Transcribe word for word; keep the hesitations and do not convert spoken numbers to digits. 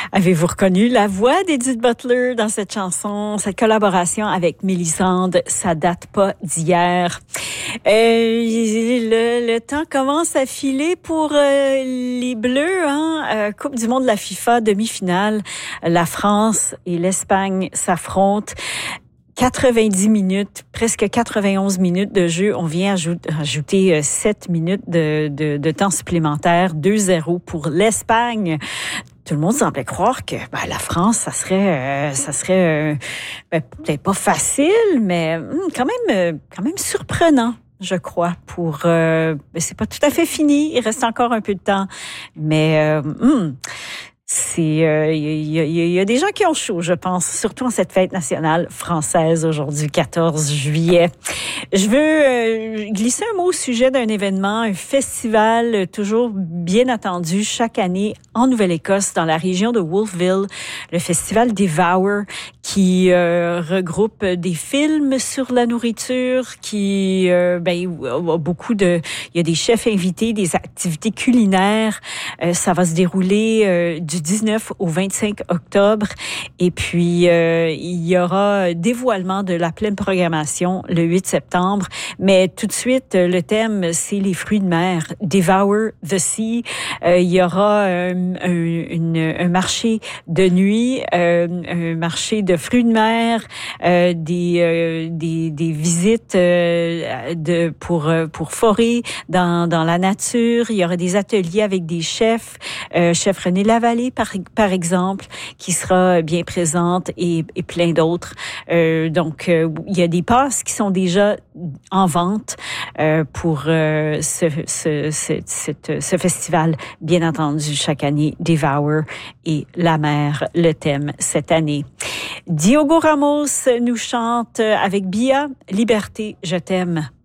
Avez-vous reconnu la voix d'Edith Butler dans cette chanson? Cette collaboration avec Mélisande, ça date pas d'hier. Euh, le, le temps commence à filer pour euh, les Bleus, hein? Euh, Coupe du monde de la FIFA, demi-finale. La France et l'Espagne s'affrontent. quatre-vingt-dix minutes, presque quatre-vingt-onze minutes de jeu. On vient ajouter, ajouter sept minutes de, de, de temps supplémentaire. deux zéro pour l'Espagne. Tout le monde semblait croire que ben, la France, ça serait, euh, ça serait euh, ben, peut-être pas facile, mais hum, quand même, euh, quand même surprenant, je crois. Pour, euh, ben, c'est pas tout à fait fini. Il reste encore un peu de temps, mais euh, hum, c'est, il euh, y, y, y, y a des gens qui ont chaud, je pense, surtout en cette fête nationale française aujourd'hui, quatorze juillet. Je veux euh, glisser un mot au sujet d'un événement, un festival toujours bien attendu chaque année en Nouvelle-Écosse, dans la région de Wolfville, le festival Devour, qui euh, regroupe des films sur la nourriture, qui euh, ben a beaucoup de, il y a des chefs invités, des activités culinaires. Euh, ça va se dérouler euh, du dix-neuf au vingt-cinq octobre, et puis euh, il y aura dévoilement de la pleine programmation le huit septembre. Mais tout de suite, le thème, c'est les fruits de mer. Devour the Sea. Euh, il y aura un, un, une, un marché de nuit, euh, un marché de fruits de mer, euh, des, euh, des des visites euh, de pour pour forer dans dans la nature. Il y aura des ateliers avec des chefs, euh, chef René Lavallée par par exemple, qui sera bien présente, et, et plein d'autres. Euh, donc euh, il y a des passes qui sont déjà en vente euh, pour euh, ce, ce, ce, ce, ce festival, bien entendu, chaque année, Devour et la mer, le thème cette année. Diogo Ramos nous chante avec Bia, Liberté, je t'aime.